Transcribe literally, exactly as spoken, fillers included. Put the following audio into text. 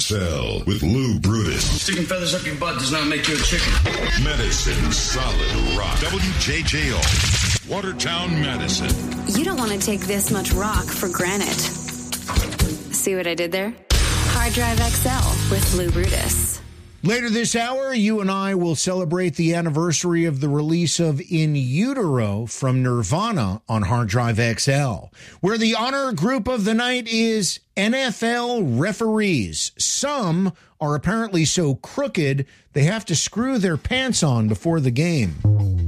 X L with Lou Brutus. Sticking feathers up your butt does not make you a chicken. Medicine Solid Rock. W J J O. Watertown, Madison. You don't want to take this much rock for granted. See what I did there? Hard Drive X L with Lou Brutus. Later this hour, you and I will celebrate the anniversary of the release of In Utero from Nirvana on Hard Drive X L, where the honor group of the night is N F L referees. Some are apparently so crooked they have to screw their pants on before the game.